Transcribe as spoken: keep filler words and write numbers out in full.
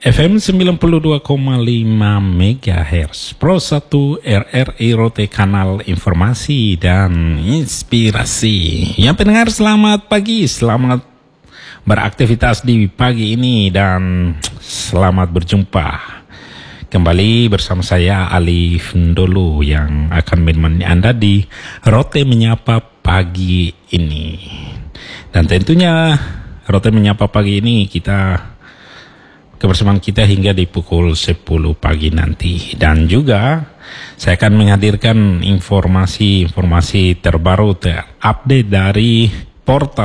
F M sembilan puluh dua koma lima megahertz Pro satu R R I Rote, kanal informasi dan inspirasi. Ya pendengar, selamat pagi, selamat beraktivitas di pagi ini dan selamat berjumpa kembali bersama saya Alif Ndolo yang akan menemani Anda di Rote Menyapa pagi ini. Dan tentunya Rote Menyapa pagi ini kita kebersamaan kita hingga di pukul sepuluh pagi nanti. Dan juga saya akan menghadirkan informasi-informasi terbaru, terupdate dari portal